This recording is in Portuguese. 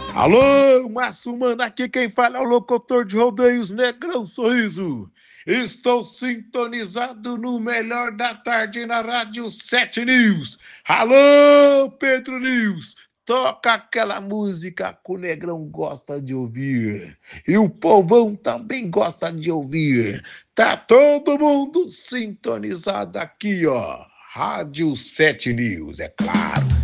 Alô, Márcio Mano, aqui quem fala é o locutor de rodeios Negrão Sorriso. Estou sintonizado no melhor da tarde na Rádio 7 News. Alô, Pedro News, toca aquela música que o Negrão gosta de ouvir. E o povão também gosta de ouvir. Tá todo mundo sintonizado aqui, ó. Rádio 7 News, é claro.